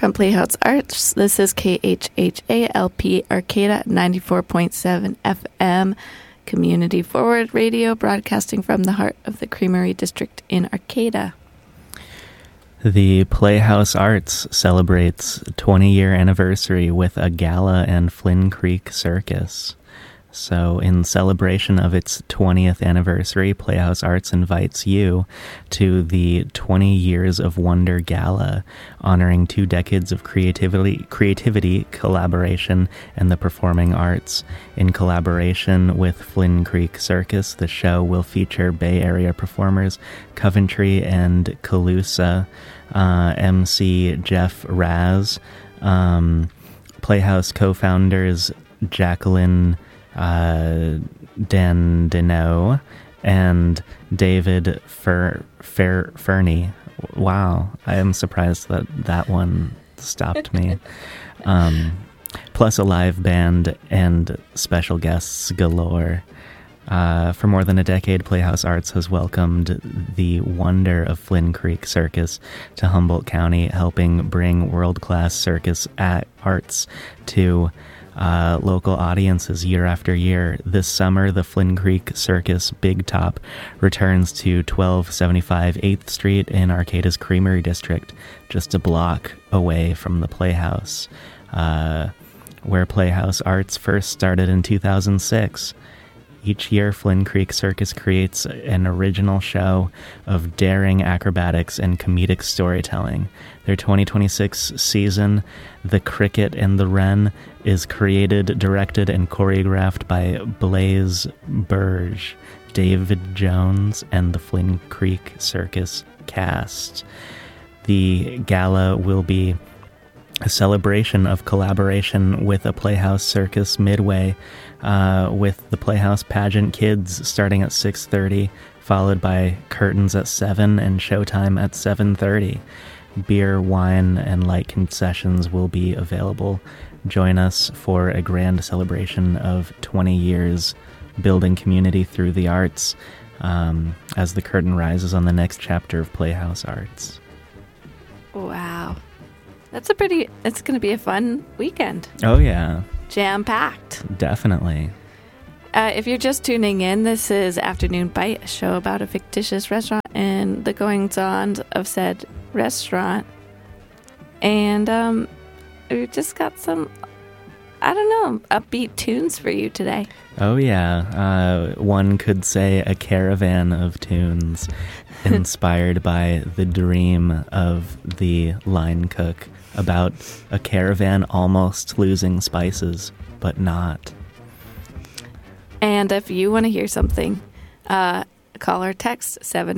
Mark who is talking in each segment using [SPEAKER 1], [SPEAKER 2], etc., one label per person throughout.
[SPEAKER 1] From Playhouse Arts, this is KHHALP Arcata 94.7 FM, Community Forward Radio, broadcasting from the heart of the Creamery District in Arcata.
[SPEAKER 2] The Playhouse Arts celebrates 20-year anniversary with a gala and Flynn Creek Circus. So in celebration of its 20th anniversary, Playhouse Arts invites you to the 20 Years of Wonder Gala, honoring 2 decades of creativity, collaboration, and the performing arts. In collaboration with Flynn Creek Circus, the show will feature Bay Area performers Coventry and Calusa, MC Jeff Raz, Playhouse co-founders Jacqueline Dandino and David Fernie. Wow, I am surprised that one stopped me. Plus a live band and special guests galore. For more than a decade, Playhouse Arts has welcomed the wonder of Flynn Creek Circus to Humboldt County, helping bring world-class circus arts to local audiences year after year. This summer, the Flynn Creek Circus Big Top returns to 1275 8th Street in Arcata's Creamery District, just a block away from the Playhouse, where Playhouse Arts first started in 2006. Each year, Flynn Creek Circus creates an original show of daring acrobatics and comedic storytelling. Their 2026 season, The Cricket and the Wren, is created, directed, and choreographed by Blaze Burge, David Jones, and the Flynn Creek Circus cast. The gala will be a celebration of collaboration with a Playhouse Circus midway, with the Playhouse Pageant Kids starting at 6:30, followed by curtains at 7 and showtime at 7:30. Beer, wine, and light concessions will be available. Join us for a grand celebration of 20 years building community through the arts, as the curtain rises on the next chapter of Playhouse Arts.
[SPEAKER 1] Wow. It's going to be a fun weekend.
[SPEAKER 2] Oh, yeah.
[SPEAKER 1] Jam-packed.
[SPEAKER 2] Definitely.
[SPEAKER 1] If you're just tuning in, this is Afternoon Bite, a show about a fictitious restaurant and the goings-on of said restaurant. And we've just got some, upbeat tunes for you today.
[SPEAKER 2] Oh, yeah. One could say a caravan of tunes inspired by the dream of the line cook about a caravan almost losing spices, but not.
[SPEAKER 1] And if you want to hear something, call or text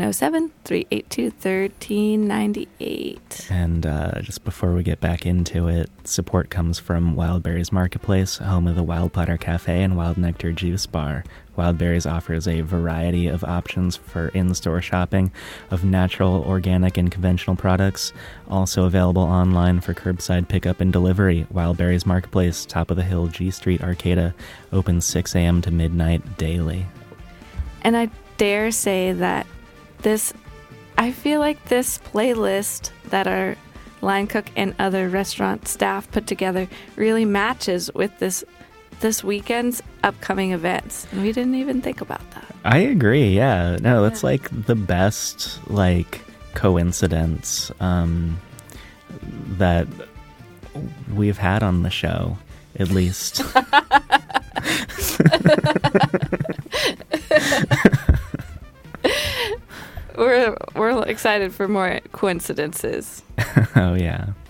[SPEAKER 1] 707-382-1398.
[SPEAKER 2] And just before we get back into it, support comes from Wildberries Marketplace, home of the Wild Platter Cafe and Wild Nectar Juice Bar. Wildberries offers a variety of options for in-store shopping of natural, organic, and conventional products, also available online for curbside pickup and delivery. Wildberries Marketplace, top of the hill, G Street, Arcata, open 6 a.m. to midnight daily.
[SPEAKER 1] And I dare say that I feel like this playlist that our line cook and other restaurant staff put together really matches with this weekend's upcoming events. And we didn't even think about that.
[SPEAKER 2] I agree, yeah. No, that's like the best coincidence that we've had on the show, at least.
[SPEAKER 1] We're excited for more coincidences.
[SPEAKER 2] Oh, yeah.